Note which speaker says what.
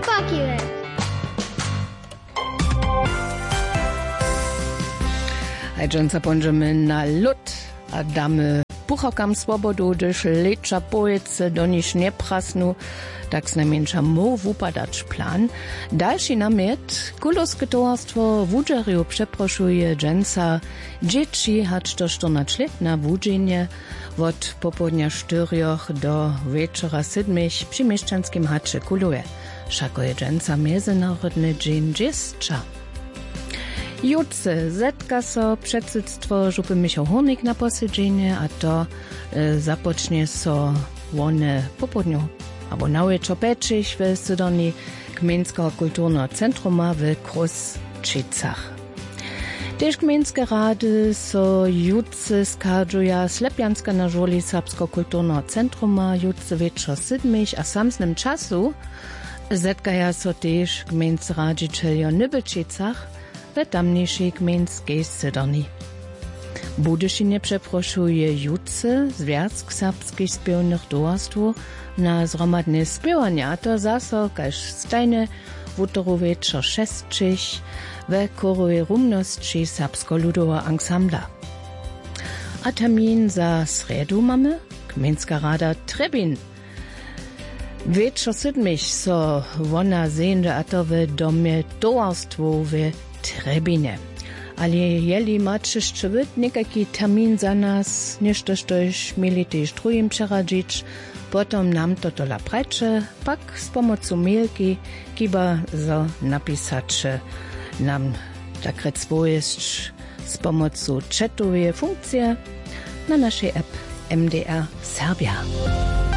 Speaker 1: Pokiwek.
Speaker 2: A dżęca pądziemy na lód, a damy puchokam swobodu, gdyż lecza pojece do nich nie prasnu, tak znamienza mu wupadać plan. Dalszy namiet, kulowskie towarstwo wudżeriu przeproszuje dżęca dzieci, hacz to 14 lat na wudzenie, od popołudnia 4 do wieczora 7 przy mieszczanskim hacze kuluje. Szako je dżęca międzynarodny dzień dziecka. Jutce zetka so przedsedztwo Żupy Michał Hornik na posiedzenie, a to zapocznie so one popołudniu, albo na wieczór peczych w Sydonii Gminskiego Kulturnego Centruma w Kruszczycach. Też gminskie rady so jutce skadżuja Slepjanska na żoli Serbsko Kulturnego Centruma jutce wieczór 7, a samsnym czasu zetkaja so też gminscy radzicieljo Nybelčicach w tamniejszej gminskiej Sydonii. Budyšinie przeproszuje jutce Związk Serbskich Śpiewnych Towarstw na zromadne śpiewania, a to zaso kaž stajne w utoru wieczór 6 w chorowej rumności Serbsko-Ludowego Ansambla. A termin za sredu mamy Gminska Rada Trebin. Wieczór 7 so wona zejdzie, a to w domie towarstwu w Trebinie. Ale jeli macie jeszcze nekaki termin za nas, nieszto sztoś mieli też drugim przeradzić, potom nam to tola preče, pak z pomocą mailki kiba za napisać nam tak rec jest z pomocą chatowej funkcji na naszej app MDR Serbia.